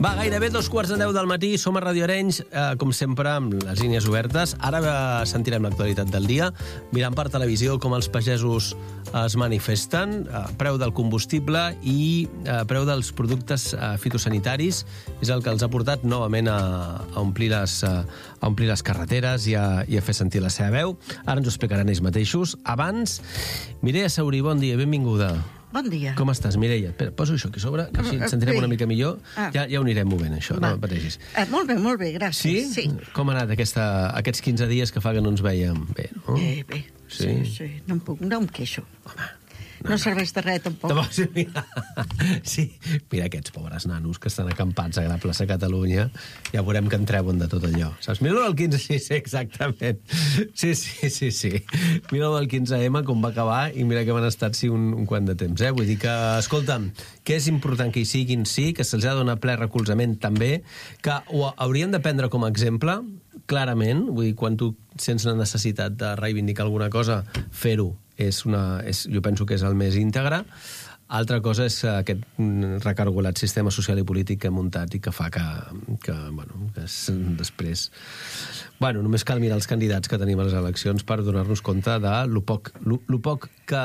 Va, gairebé 2:45 del matí, som a Ràdio Arenys, com sempre, amb les línies obertes. Ara sentirem l'actualitat del dia, mirant per televisió com els pagesos es manifesten, preu del combustible i preu dels productes fitosanitaris és el que els ha portat novament a omplir les carreteres i a fer sentir la seva veu. Ara ens ho explicaran ells mateixos. Abans, Mireia Saurí, bon dia, benvinguda. Bon dia. Com estàs, Mireia? Espera, poso això aquí a sobre, que així ens sentirem una mica millor. Ja ho anirem movent, això, no pateixis. Molt bé, gràcies. Sí? Com ha anat aquests 15 dies que fa que no ens veiem? Bé, no? Bé. Sí. No em queixo. Home, no serveix de res, tampoc. Sí, mira aquests pobres nanos que estan acampats a la plaça Catalunya. Ja veurem que en treuen de tot allò. Saps? Mira el 15, sí, exactament. Sí. Mira el 15M, com va acabar, i mira que van estar un quant de temps. Vull dir que, escolta'm, que és important que hi siguin, sí, que se'ls ha de donar ple recolzament també, que ho hauríem de prendre com a exemple, clarament, vull dir, quan tu sents la necessitat de reivindicar alguna cosa, fer-ho. Jo penso que és el més íntegre. Altra cosa és aquest recargolat sistema social i polític que ha muntat i que fa que després... només cal mirar els candidats que tenim a les eleccions per donar-nos compte de lo poc que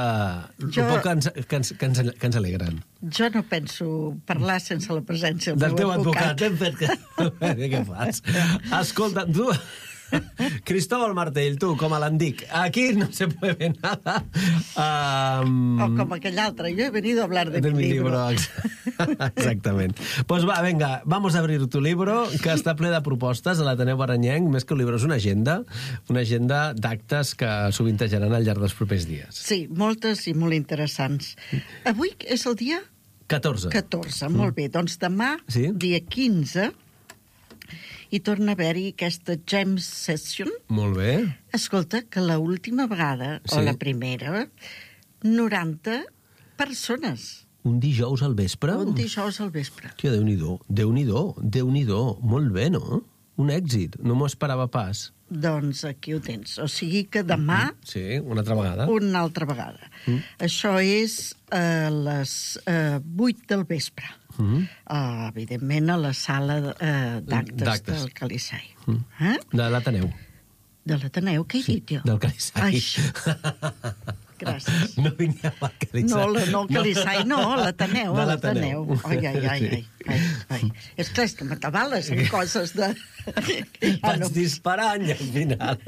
ens alegren. Jo no penso parlar sense la presència del teu advocat. Què fas? Escolta, tu... Cristóbal Martell, tu, com a l'Andic, aquí no se puede nada. O com aquell altre, yo he venido a hablar de mi libro. Exactament. Pues va, venga, vamos a abrir tu libro, que està ple de propostes a l'Ateneu Baranyenc, més que un llibre, és una agenda d'actes que sovintejaran al llarg dels propers dies. Sí, moltes i molt interessants. Avui és el dia... 14, molt bé. Doncs demà, dia 15... i torna a haver-hi aquesta jam session. Molt bé. Escolta, que l'última vegada, o la primera, 90 persones. Un dijous al vespre? Tia, Déu-n'hi-do. Molt bé, no? Un èxit. No m'ho esperava pas. Doncs aquí ho tens. O sigui que demà... Sí, una altra vegada. Això és a les 8 del vespre. Evidentment a la sala d'actes del Calissai. De l'Ateneu. De l'Ateneu? Què he dit jo? Del Calissai. Gràcies. No vinguem al Calissai. No el Calissai, no, l'Ateneu. De l'Ateneu. Ai. És clar, és que m'atabales en coses de... Vaig disparant i al final.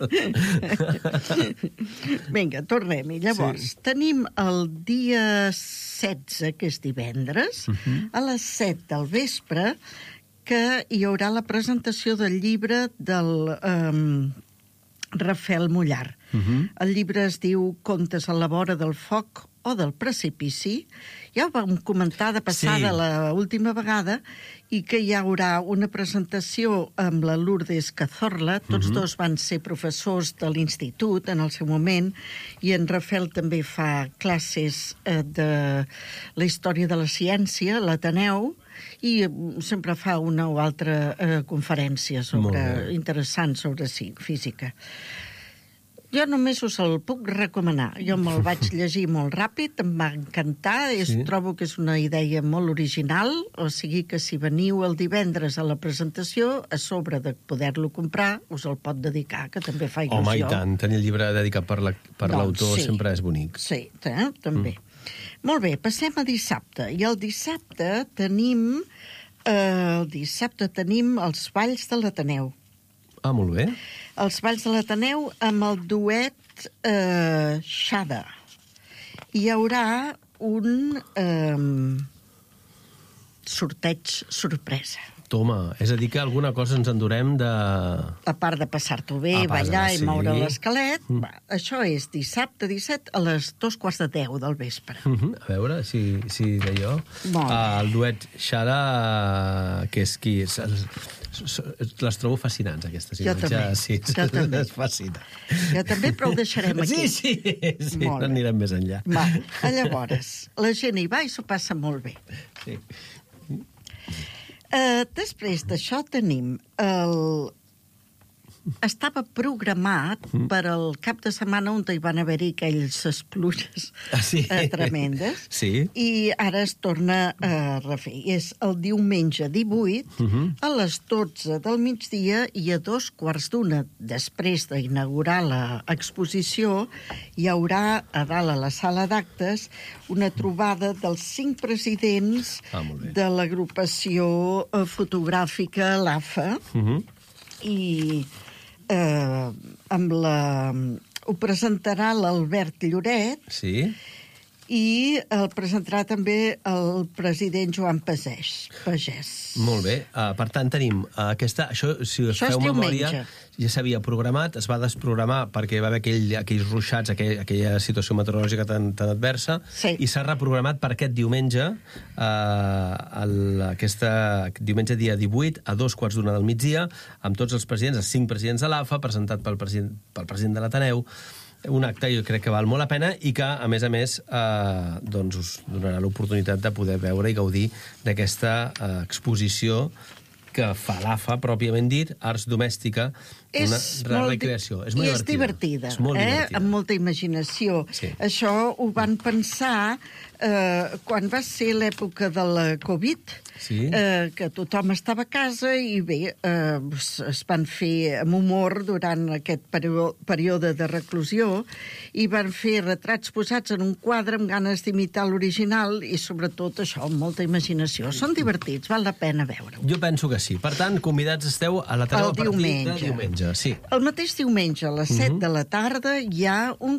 Vinga, tornem-hi. Llavors, tenim el dia 16, que és divendres, a les 7 del vespre, que hi haurà la presentació del llibre del Rafael Mullar. El llibre es diu Contes a la vora del foc o del precipici. Ja ho vam comentar de passada l'última vegada, i que hi haurà una presentació amb la Lourdes Cazorla. Tots dos van ser professors de l'institut en el seu moment, i en Rafael també fa classes de la història de la ciència a l'Ateneu, i sempre fa una o altra conferència interessant sobre física. Jo només us el puc recomanar. Jo me'l vaig llegir molt ràpid, em va encantar, trobo que és una idea molt original, o sigui que si veniu el divendres a la presentació, a sobre de poder-lo comprar, us el pot dedicar, que també fa il·lusió. Home, i tant, tenir el llibre dedicat per l'autor sempre és bonic. Sí, també. Molt bé, passem a dissabte. I el dissabte tenim els balls de l'Ateneu. Ah, molt bé. Els balls de l'Ateneu amb el duet Xada. Hi haurà un sorteig sorpresa. Toma, és a dir que alguna cosa ens endurem de... A part de passar-t'ho bé, ballar i moure l'esquelet, això és dissabte 17 a les 2:15 del vespre. A veure, si d'allò... El duet Xada, que és qui... Les trobo fascinants, aquestes imatges. Jo també. Es fascina. Jo també, però ho deixarem aquí. Sí, no anirem més enllà. Llavors, la gent hi va i s'ho passa molt bé. Sí. Després d'això tenim estava programat per al cap de setmana on hi van haver-hi aquells pluges tremendes. Sí. I ara es torna a refer. És el diumenge 18 a les 12 del migdia i a 2:15, després d'inaugurar l'exposició, hi haurà a dalt a la sala d'actes una trobada dels 5 presidents de l'agrupació fotogràfica l'AFA i ho presentarà l'Albert Lloret i el presentarà també el president Joan Pagès. Molt bé. Per tant, tenim aquesta... Això, si us feu memòria, ja s'havia programat, es va desprogramar perquè va haver aquells ruixats, aquella situació meteorològica tan adversa, i s'ha reprogramat per aquest diumenge, diumenge dia 18, a 2:15 del migdia, amb tots els presidents, els 5 presidents de l'AFA, presentat pel president de l'Ateneu, un acte, jo crec que val molt la pena i que, a més, doncs us donarà l'oportunitat de poder veure i gaudir d'aquesta exposició que fa l'AFA, pròpiament dit, Arts Domèstica, una recreació. És molt divertida. És molt divertida. Amb molta imaginació. Això ho van pensar quan va ser l'època de la Covid, que tothom estava a casa i bé, es van fer amb humor durant aquest període de reclusió i van fer retrats posats en un quadre amb ganes d'imitar l'original i sobretot això, amb molta imaginació. Són divertits, val la pena veure-ho. Jo penso que sí. Per tant, convidats esteu a l'Ateneu a partir de diumenge. El mateix diumenge, a les 7 de la tarda, hi ha un